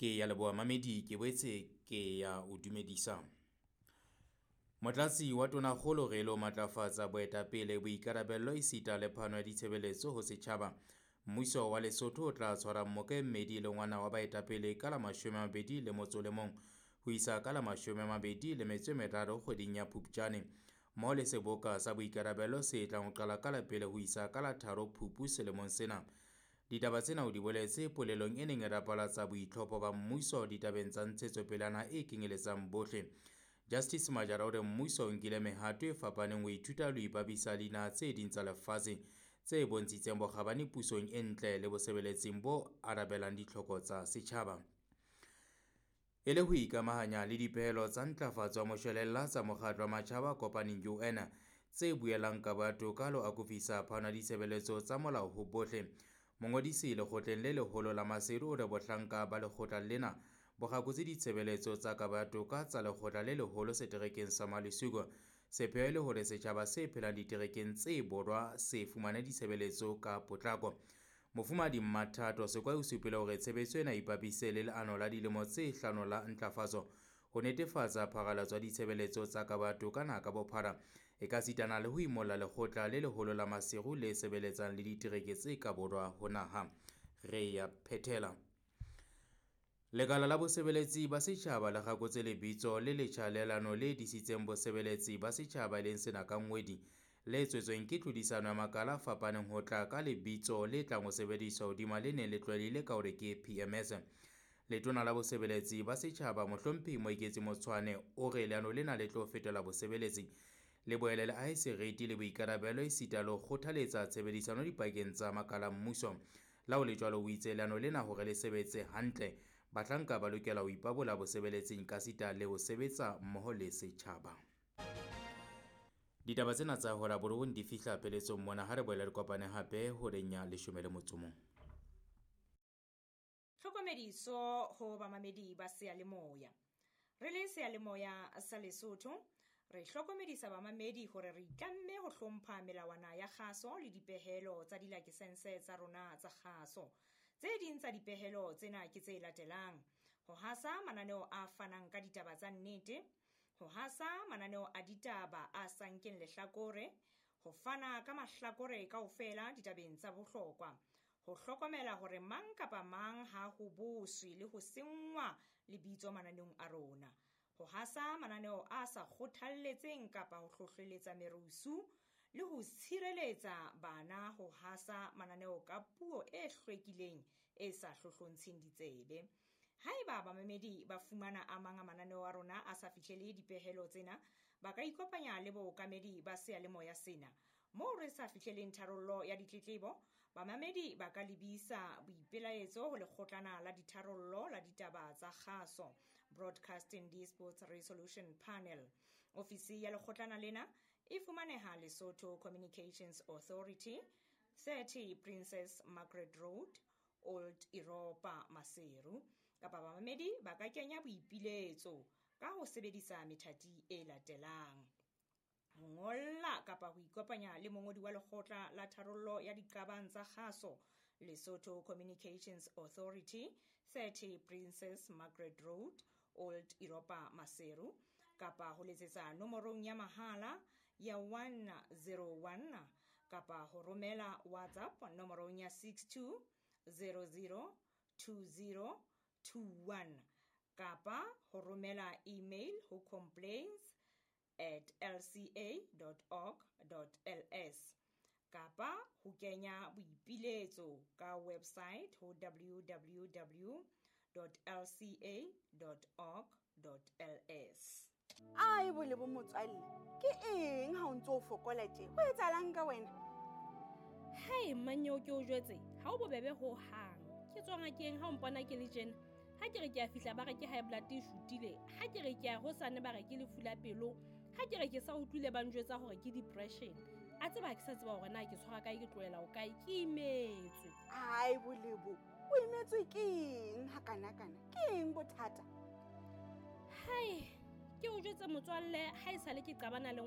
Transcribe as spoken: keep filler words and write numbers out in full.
Ke ya leboa mamedi ke boetse ke ya o dumedisa. Motlatsi wa Tonakgolo re lo matlafatsa boetapele boikarabello esita le phano ya ditshebeletso ho setjhaba. Mmuso wa Lesotho o tla tshwara mokemedi le ngwana wa baetapele ka la mashome a mabedi le motso le mong ho isa ka la mashome a mabedi le metso e meraro kgweding ya Phupjane. Mmoho le seboka sa boikarabello se tlang ho qala ka la pele ho isa ka la tharo Phupu selemong sena. Ditaba tsena o di boletse polelong e neng e rapalatsa boitlhopho ba mmuso ditabeng tsa ntshetsopelana e kenyeletsang bohle. Justice Majara o re mmuso o nkile mehato e fapaneng ho ithuta le ho ipapisa dinaha tse ding tsa lefatshe tse bontshitseng bokgabane pusong e ntle le bosebeletsing bo arabelang ditlhoko tsa setjhaba. E le ho ikamahanya le dipehelo tsa ntlafatso ya moshwelella tsa mokgatlo wa matjhaba kopaneng U N tse buelang ka batho ka lo akofisa phano ya ditshebeletso tsa molao ho bohle. Mongodisi lekgotleng le leholo la Maseru o re bohlanka ba lekgotla lena bo kgakotse ditshebeletso tsa kabato ka tsa lekgotla le leholo seterekeng sa Malesugo. Sepheo le hore setjhaba se phelang diterekeng tse borwa se fumane ditshebeletso ka potlako. Mofumahadi Mmathato Sekwai o supile hore tshebetso ena ipapise le leano la dilemo tse hlano la ntlafatso ho netefatsa pharallatso ya ditshebeletso tsa kabato ka naha ka bophara e ka sitana le ho imolla lekgotla le leholo la Maseru le sebeletsang le ditereke tse ka borwa ho naha. Re ya phethela. Lekala la bosebeletsi ba setjhaba le kgakotse lebitso le letjha leelano le disitseng bosebeletsi ba setjhaba e leng sena ka ngwedi le tswetsweng ke tlhodisano ya makala a fapaneng ho tla ka lebitso le tlang ho sebediswa hodima le neng le tlwaelehile ka hore ke P M S. Letona la bosebeletsi ba setjhaba Mohlomphehi Moeketsi Motshwane o re leano lena le tlo fetola bosebeletsi le boele le ahe seriti le boikarabelo esita le ho kgothaletsa tshebedisano dipakeng tsa makala mmuso. La ho le jwalo o itse leano lena hore le sebetse hantle bahlanka ba lokela ho ipabola bosebeletsing ka sita le ho sebetsa mmoho le setjhaba. Ditaba tsena tsa hora borobong di fihla peletsong mona ha re boele re kopane hape ho renya leshome le motso mong. Tlhokomediso ho bamamedi ba seyalemoya. Re le seyalemoya sa Lesotho re hlokomedisa bamamedi hore re itlamme ho hlompha melawana ya kgaso le dipehelo tsa dilakesense tsa rona tsa kgaso. Tse ding tsa dipehelo tsena ke tse latelang: ho hasa mananeo a fanang ka ditaba tsa nnete, ho hasa mananeo a ditaba a sa nkeng lehlakore, ho fana ka mahlakore kaofela ditabeng tsa bohlokwa, ho hlokomela hore mang kapa mang ha ho boswe le ho sengwa lebitso mananeong a rona, ho hasa mananeo a sa kgothalletseng kapa ho hlohleletsa merusu, le ho tshireletsa bana ho hasa mananeo ka puo e hlwekileng e sa hlohlontsheng ditsebe. Haeba bamamedi ba fumana a mang a mananeo a rona a sa fihlele dipehelo tsena, ba ka ikopanya le bookamedi ba seyalemoya sena. Moo re sa fihleleng tharollo ya ditletlebo, bamamedi ba ka lebisa boipelaetso ho lekgotlana la ditharollo la ditaba tsa kgaso, Broadcasting Dispute Resolution Panel. Ofisi ya lekgotlana lena e fumaneha Lesotho Communications Authority, thirty Princess Margaret Road, Old Europa, Maseru. Kapa bamamedi ba ka kenya boipiletso ka ho sebedisa methati e latelang: ho ngolla kapa ho ikopanya le mongodi wa lekgotla la tharollo ya diqabang tsa kgaso, Lesotho Communications Authority, thirty Princess Margaret Road, Old Europa, Maseru, kapa ho letsetsa nomorong ya mahala ya one zero one, kapa ho romela WhatsApp nomorong ya six two zero zero two zero two one, kapa ho romela email ho complaints at l c a dot org dot l s, kapa ho kenya boipiletso ka website ho w w w dot l c a dot org dot l s. Ai Bolebo motswalle, ke eng ha o ntso fokola tje? Ho etsahalang ka wena? Hai mmanyo ke o jwetse, ha o bobebe ho hang. Ke tswa ngakeng ha o mpona ke le tjena. Ha ke re ke a fihla ba re ke high blood e shutile, ha ke re ke a hosane ba re ke lefu la pelo, ha ke re ke sa utlwile ba njwetsa hore ke depression. A tseba ke sa tseba hore na ke tshwara kae, ke tlohela ho kae, ke imetswe. Ai Bolebo, o imetswe ke eng ha kana kana? Ke eng bothata? Hai, ke o jwetse motswalle, ha e sale ke qabana le